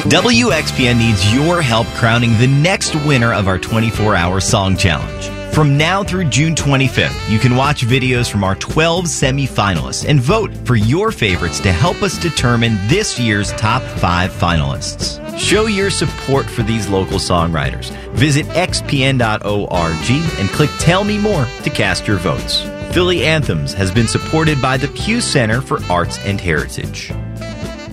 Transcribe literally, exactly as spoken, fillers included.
W X P N needs your help crowning the next winner of our twenty-four hour Song Challenge. From now through June twenty-fifth, you can watch videos from our twelve semi-finalists and vote for your favorites to help us determine this year's top five finalists. Show your support for these local songwriters. Visit x p n dot org and click Tell Me More to cast your votes. Philly Anthems has been supported by the Pew Center for Arts and Heritage.